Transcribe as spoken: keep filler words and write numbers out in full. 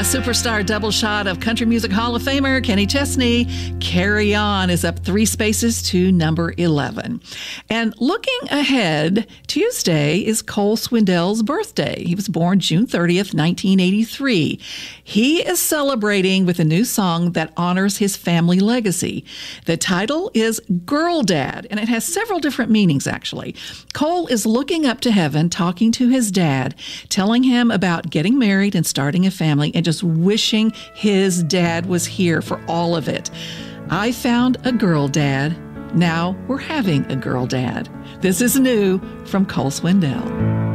superstar double shot of Country Music Hall of Famer Kenny Chesney. Carry On is up three spaces to number eleven. And looking ahead, Tuesday is Cole Swindell's birthday. He was born June thirtieth, nineteen eighty-three. He is celebrating with a new song that honors his family legacy. The title is Girl Dad, and it has several different meanings, actually. Cole is looking up to heaven, talking to his dad, telling him about getting married and starting a family, and just wishing his dad was here for all of it. I found a girl dad. Now we're having a girl dad. This is new from Cole Swindell.